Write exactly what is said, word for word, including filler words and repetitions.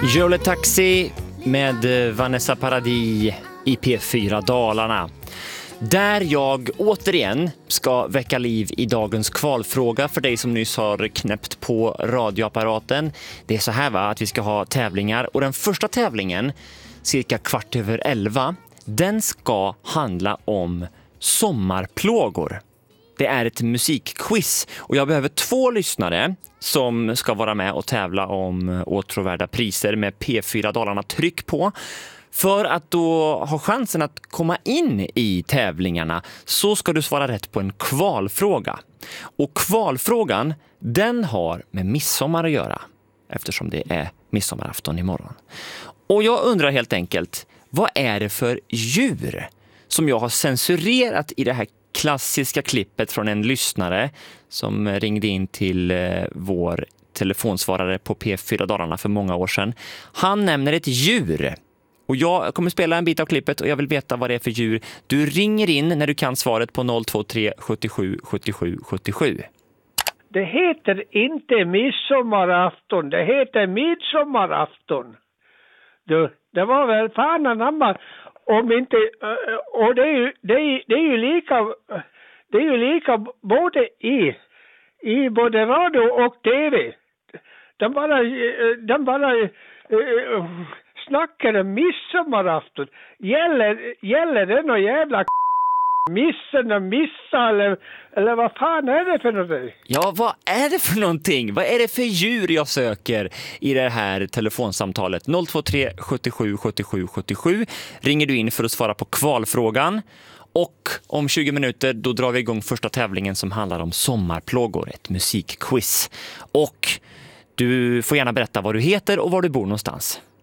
Jolie Taxi med Vanessa Paradis i P fyra Dalarna. Där jag återigen ska väcka liv i dagens kvalfråga för dig som nyss har knäppt på radioapparaten. Det är så här va, att vi ska ha tävlingar och den första tävlingen, cirka kvart över elva, den ska handla om sommarplågor. Det är ett musikquiz och jag behöver två lyssnare som ska vara med och tävla om åtråvärda priser med P fyra Dalarna tryck på. För att då ha chansen att komma in i tävlingarna så ska du svara rätt på en kvalfråga. Och kvalfrågan, den har med midsommar att göra eftersom det är midsommarafton imorgon. Och jag undrar helt enkelt, vad är det för djur som jag har censurerat i det här klassiska klippet från en lyssnare som ringde in till eh, vår telefonsvarare på P fyra Dalarna för många år sedan. Han nämner ett djur. Och jag kommer spela en bit av klippet och jag vill veta vad det är för djur. Du ringer in när du kan svaret på noll två tre sjuttiosju sjuttiosju sjuttiosju. Det heter inte midsommarafton, det heter midsommarafton. Du, det var väl fan anamma. Om inte, och det är ju, det är, det är ju lika, det är ju lika både i, i både radio och tv. De bara, de bara uh, snackar om midsommarafton. Gäller, gäller det någon jävla missen och missa eller, eller vad fan är det för något? Ja, vad är det för någonting? Vad är det för djur jag söker i det här telefonsamtalet? noll två tre sjuttiosju sjuttiosju sjuttiosju ringer du in för att svara på kvalfrågan. Och om tjugo minuter då drar vi igång första tävlingen som handlar om sommarplågor, ett musikquiz. Och du får gärna berätta vad du heter och var du bor någonstans.